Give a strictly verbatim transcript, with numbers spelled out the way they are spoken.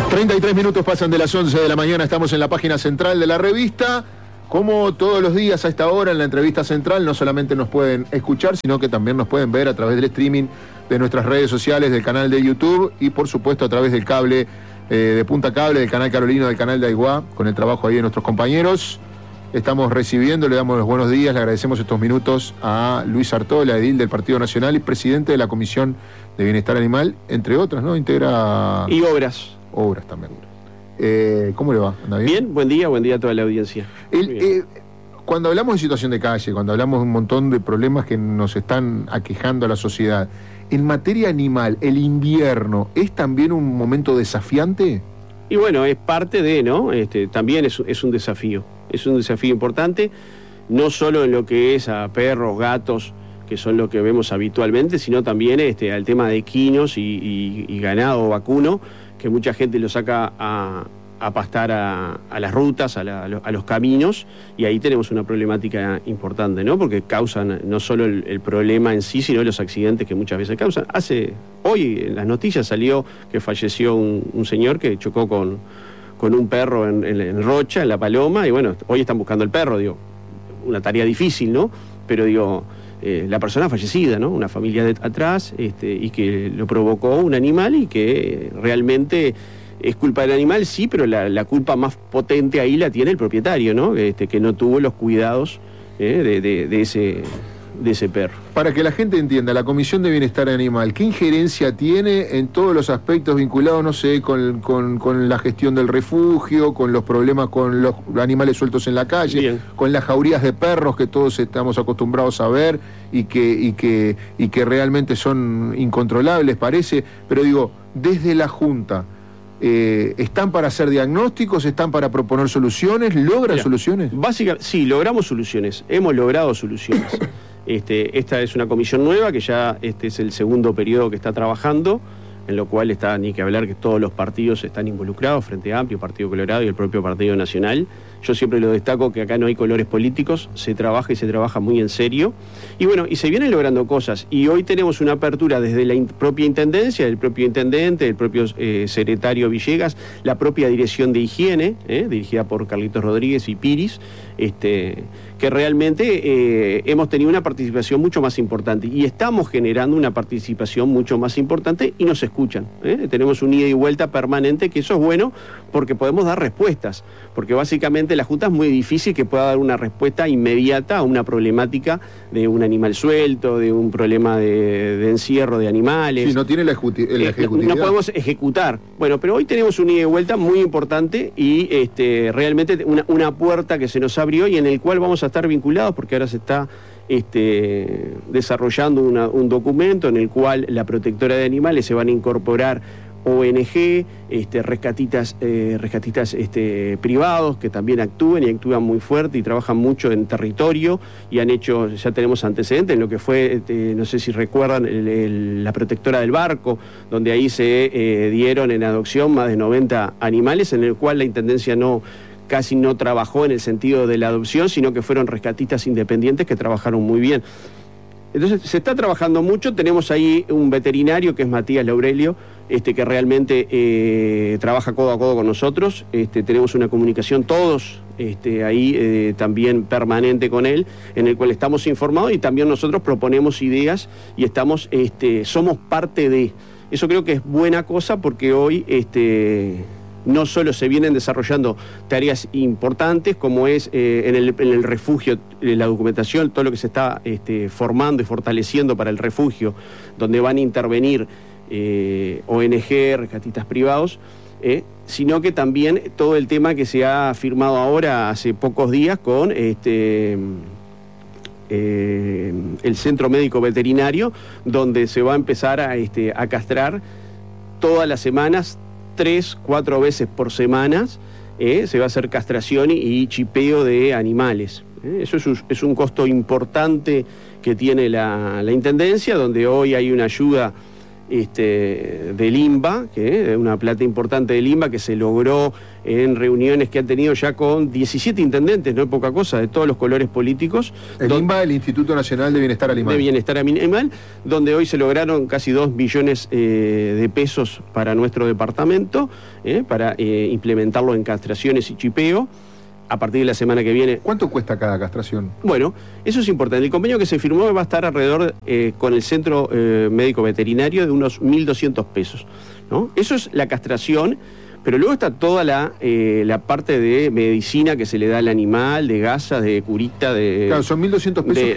treinta y tres minutos pasan de las once de la mañana, estamos en la página central de la revista. Como todos los días a esta hora en la entrevista central, no solamente nos pueden escuchar, sino que también nos pueden ver a través del streaming de nuestras redes sociales, del canal de YouTube y por supuesto a través del cable eh, de Punta Cable, del canal Carolino, del canal de Aiguá, con el trabajo ahí de nuestros compañeros. Estamos recibiendo, le damos los buenos días, le agradecemos estos minutos a Luis Artola, edil del Partido Nacional y presidente de la Comisión de Bienestar Animal, entre otras, ¿no? Integra... Y obras. Obras también. Eh, ¿Cómo le va? ¿Anda bien? Bien, buen día, buen día a toda la audiencia. El, eh, cuando hablamos de situación de calle, cuando hablamos de un montón de problemas que nos están aquejando a la sociedad, en materia animal, ¿el invierno es también un momento desafiante? Y bueno, es parte de, ¿no? Este, también es, es un desafío, es un desafío importante, no solo en lo que es a perros, gatos, que son lo que vemos habitualmente, sino también este, al tema de equinos y, y, y ganado vacuno, que mucha gente lo saca a, a pastar a, a las rutas, a, la, a, lo, a los caminos, y ahí tenemos una problemática importante, ¿no? Porque causan no solo el, el problema en sí, sino los accidentes que muchas veces causan. Hace, hoy en las noticias salió que falleció un, un señor que chocó con, con un perro en, en, en Rocha, en La Paloma, y bueno, hoy están buscando el perro, digo, una tarea difícil, ¿no? Pero digo... Eh, la persona fallecida, ¿no? Una familia de atrás, este, y que lo provocó un animal y que realmente es culpa del animal, sí, pero la, la culpa más potente ahí la tiene el propietario, ¿no? Este, que no tuvo los cuidados eh, de, de, de, ese, de ese perro. Para que la gente entienda, la Comisión de Bienestar Animal, ¿qué injerencia tiene en todos los aspectos vinculados, no sé, con, con, con la gestión del refugio, con los problemas con los animales sueltos en la calle, Bien. con las jaurías de perros que todos estamos acostumbrados a ver y que, y que, y que realmente son incontrolables, parece? Pero digo, desde la Junta, eh, ¿están para hacer diagnósticos? ¿Están para proponer soluciones? ¿Logran Mira, soluciones? Básicamente, sí, logramos soluciones, hemos logrado soluciones. Este, esta es una comisión nueva que ya este es el segundo periodo que está trabajando, en lo cual está ni que hablar que todos los partidos están involucrados, Frente Amplio, Partido Colorado y el propio Partido Nacional. Yo siempre lo destaco que acá no hay colores políticos, se trabaja y se trabaja muy en serio. Y bueno, y se vienen logrando cosas. Y hoy tenemos una apertura desde la in- propia Intendencia, el propio Intendente, el propio eh, Secretario Villegas, la propia Dirección de Higiene, eh, dirigida por Carlitos Rodríguez y Piris, este, que realmente eh, hemos tenido una participación mucho más importante. Y estamos generando una participación mucho más importante y nos escuchan. Eh. Tenemos un ida y vuelta permanente, que eso es bueno porque podemos dar respuestas. Porque básicamente la Junta es muy difícil que pueda dar una respuesta inmediata a una problemática de un animal suelto, de un problema de, de encierro de animales. Sí, no tiene la, ejecuti- la ejecutividad. No podemos ejecutar. Bueno, pero hoy tenemos un ida y vuelta muy importante y este, realmente una, una puerta que se nos abrió y en el cual vamos a estar vinculados porque ahora se está este, desarrollando una, un documento en el cual la protectora de animales se van a incorporar O N G, este, rescatistas, eh, rescatistas este, privados que también actúen y actúan muy fuerte y trabajan mucho en territorio y han hecho, ya tenemos antecedentes en lo que fue, este, no sé si recuerdan, el, el, la protectora del barco, donde ahí se eh, dieron en adopción más de noventa animales, en el cual la Intendencia no casi no trabajó en el sentido de la adopción, sino que fueron rescatistas independientes que trabajaron muy bien. Entonces se está trabajando mucho, tenemos ahí un veterinario que es Matías Laurelio, este, que realmente eh, trabaja codo a codo con nosotros, este, tenemos una comunicación todos este, ahí eh, también permanente con él, en el cual estamos informados y también nosotros proponemos ideas y estamos, este, somos parte de, eso creo que es buena cosa porque hoy... Este, no solo se vienen desarrollando tareas importantes como es eh, en, el, en el refugio, eh, la documentación, todo lo que se está este, formando y fortaleciendo para el refugio, donde van a intervenir eh, O N G, rescatistas privados, eh, sino que también todo el tema que se ha firmado ahora hace pocos días con este, eh, el Centro Médico Veterinario, donde se va a empezar a, este, a castrar todas las semanas, tres, cuatro veces por semana, eh, se va a hacer castración y, y chipeo de animales. Eh. Eso es un, es un costo importante que tiene la, la Intendencia, donde hoy hay una ayuda Este, del INBA, que es una plata importante del INBA que se logró en reuniones que han tenido ya con diecisiete intendentes, no es poca cosa, de todos los colores políticos. El donde, INBA, el Instituto Nacional de Bienestar Animal. De Bienestar Animal, donde hoy se lograron casi dos millones eh, de pesos para nuestro departamento, eh, para eh, implementarlo en castraciones y chipeo. A partir de la semana que viene. ¿Cuánto cuesta cada castración? Bueno, eso es importante. El convenio que se firmó va a estar alrededor eh, con el Centro eh, Médico Veterinario de unos mil doscientos pesos, ¿no? Eso es la castración, pero luego está toda la, eh, la parte de medicina que se le da al animal, de gasas, de curita, de... Claro, son mil doscientos pesos. De,